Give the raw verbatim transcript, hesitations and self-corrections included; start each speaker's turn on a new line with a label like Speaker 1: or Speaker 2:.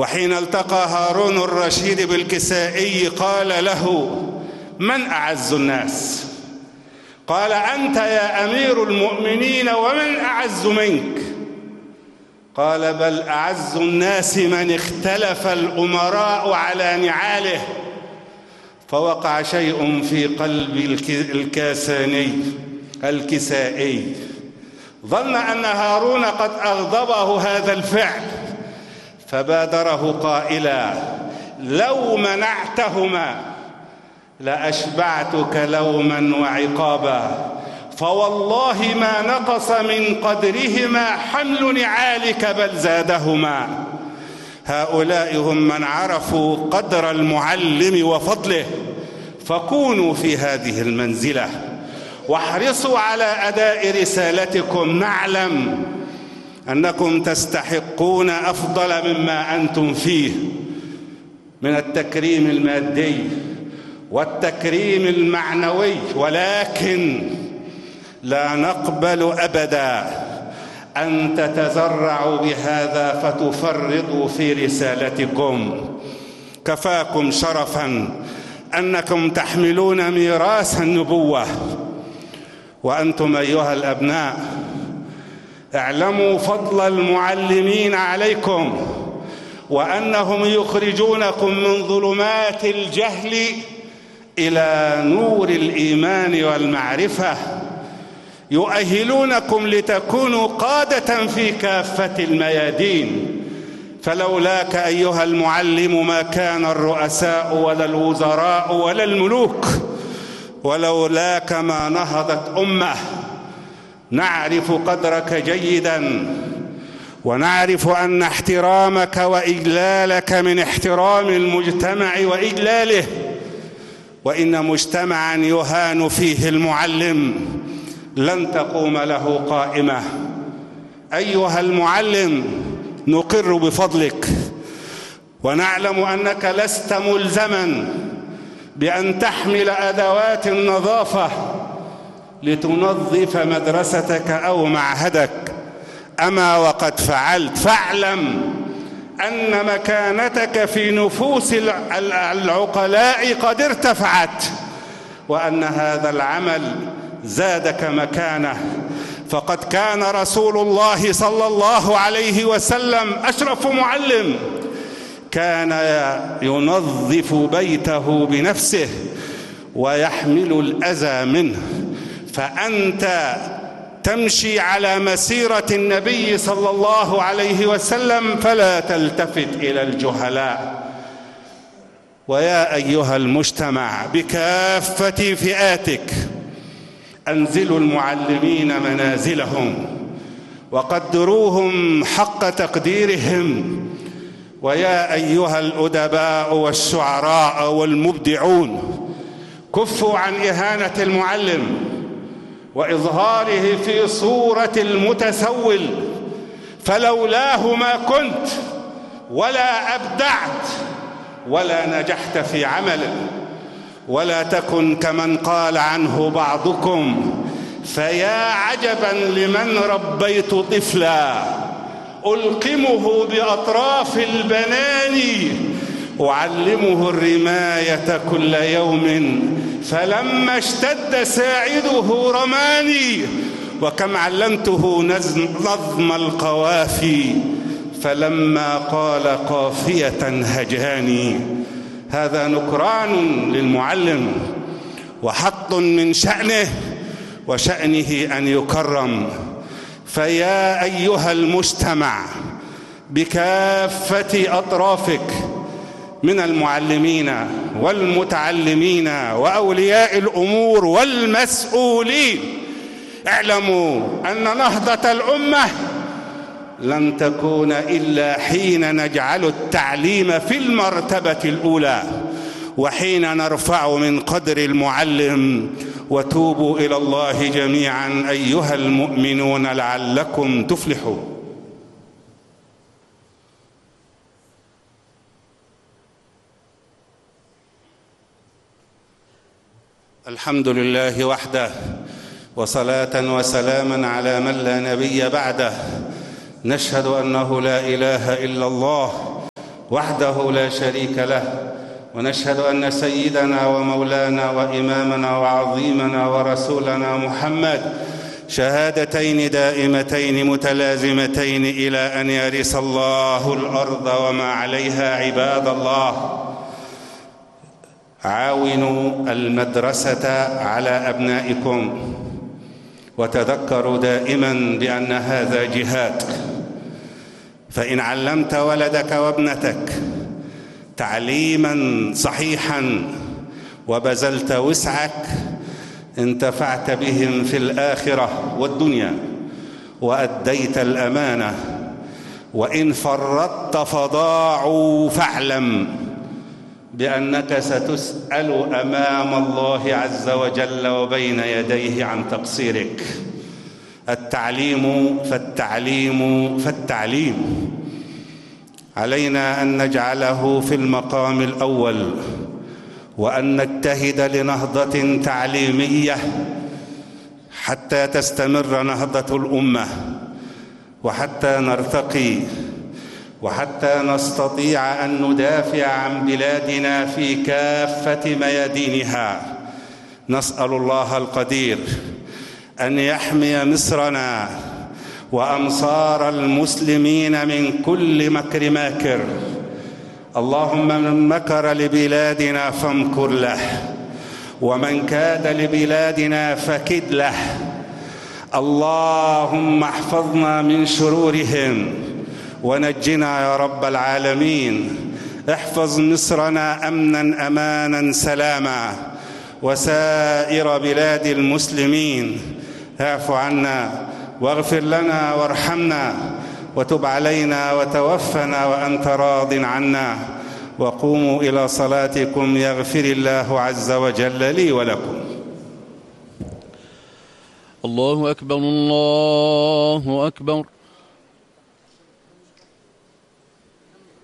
Speaker 1: وحين التقى هارون الرشيد بالكسائي قال له: من أعز الناس؟ قال: أنت يا أمير المؤمنين، ومن أعز منك؟ قال: بل أعز الناس من اختلف الأمراء على نعاله. فوقع شيء في قلب الكاساني الكسائي، ظن أن هارون قد أغضبه هذا الفعل، فبادره قائلا: لو منعتهما لأشبعتك لوما وعقابا، فوالله ما نقص من قدرهما حمل نعالك بل زادهما. هؤلاء هم من عرفوا قدر المعلم وفضله، فكونوا في هذه المنزلة واحرصوا على أداء رسالتكم. نعلم أنكم تستحقون أفضل مما أنتم فيه من التكريم المادي والتكريم المعنوي، ولكن لا نقبل أبدا أن تتزرعوا بهذا فتفرطوا في رسالتكم. كفاكم شرفا أنكم تحملون ميراث النبوة. وأنتم أيها الأبناء اعلموا فضل المعلمين عليكم، وأنهم يخرجونكم من ظلمات الجهل إلى نور الإيمان والمعرفة، يؤهلونكم لتكونوا قادة في كافة الميادين. فلولاك أيها المعلم ما كان الرؤساء ولا الوزراء ولا الملوك، ولولاك ما نهضت أمة. نعرف قدرك جيدا، ونعرف أن احترامك وإجلالك من احترام المجتمع وإجلاله، وإن مجتمعا يهان فيه المعلم لن تقوم له قائمة. أيها المعلم نقر بفضلك، ونعلم أنك لست ملزما بأن تحمل أدوات النظافة لتنظف مدرستك أو معهدك، أما وقد فعلت. فاعلم أن مكانتك في نفوس العقلاء قد ارتفعت، وأن هذا العمل زادك مكانه. فقد كان رسول الله صلى الله عليه وسلم أشرف معلم، كان ينظف بيته بنفسه ويحمل الأذى منه. فأنت تمشي على مسيرة النبي صلى الله عليه وسلم، فلا تلتفت إلى الجهلاء. ويا أيها المجتمع بكافة فئاتك، أنزلوا المعلمين منازلهم وقدروهم حق تقديرهم. ويا أيها الأدباء والشعراء والمبدعون، كفوا عن إهانة المعلم وإظهاره في صورة المتسول، فلولاه ما كنت ولا أبدعت ولا نجحت في عمله. ولا تكن كمن قال عنه بعضكم: فيا عجبا لمن ربيت طفلا ألقمه بأطراف البنان أعلمه الرماية كل يوم فلما اشتد ساعده رماني. وكم علمته نظم القوافي فلما قال قافية هجاني. هذا نكران للمعلم، وحط من شأنه وشأنه أن يكرم. فيا أيها المجتمع بكافة أطرافك من المعلمين والمتعلمين وأولياء الأمور والمسؤولين، اعلموا أن نهضة الأمة لن تكون إلا حين نجعل التعليم في المرتبة الأولى، وحين نرفع من قدر المعلم. وتوبوا إلى الله جميعا أيها المؤمنون لعلكم تفلحون. الحمد لله وحده، وصلاة وسلاما على من لا نبي بعده. نشهد أنه لا إله إلا الله وحده لا شريك له، ونشهد أن سيدنا ومولانا وإمامنا وعظيمنا ورسولنا محمد شهادتين دائمتين متلازمتين إلى أن يرث الله الأرض وما عليها. عباد الله، عاونوا المدرسة على أبنائكم، وتذكروا دائما بأن هذا جهاد. فإن علمت ولدك وابنتك تعليما صحيحا وبذلت وسعك، انتفعت بهم في الآخرة والدنيا وأديت الأمانة. وإن فرطت فضاعوا فاعلم بأنك ستسأل أمام الله عز وجل وبين يديه عن تقصيرك. التعليم فالتعليم فالتعليم علينا أن نجعله في المقام الأول، وأن نجتهد لنهضة تعليمية حتى تستمر نهضة الأمة، وحتى نرتقي، وحتى نستطيع أن ندافع عن بلادنا في كافة ميادينها. نسأل الله القدير أن يحمي مصرنا وأمصار المسلمين من كل مكر ماكر. اللهم من مكر لبلادنا فامكر له، ومن كاد لبلادنا فكد له. اللهم احفظنا من شرورهم ونجنا يا رب العالمين. احفظ مصرنا أمنا أمانا سلاما، وسائر بلاد المسلمين. اعف عنا واغفر لنا وارحمنا، وتب علينا وتوفنا وأنت راض عنا. وقوموا إلى صلاتكم يغفر الله عز وجل لي ولكم.
Speaker 2: الله أكبر، الله أكبر.